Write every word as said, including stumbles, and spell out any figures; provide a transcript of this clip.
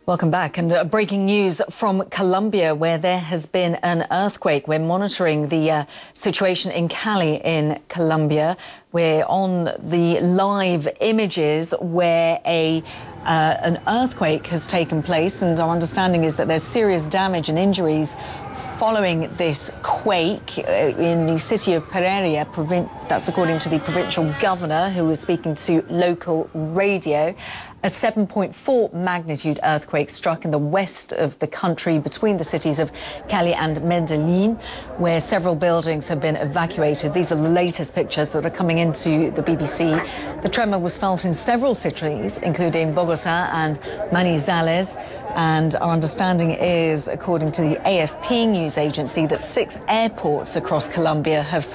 Welcome back. And uh, breaking news from Colombia, where there has been an earthquake. We're monitoring the uh, situation in Cali in Colombia. We're on the live images where a uh, an earthquake has taken place, and our understanding is that there's serious damage and injuries following this quake in the city of Pereira. That's according to the provincial governor, who was speaking to local radio. A seven point four magnitude earthquake struck in the west of the country between the cities of Cali and Medellin, where several buildings have been evacuated. These are the latest pictures that are coming into the B B C. The tremor was felt in several cities, including Bogota and Manizales. And our understanding is, according to the A F P news agency, that six airports across Colombia have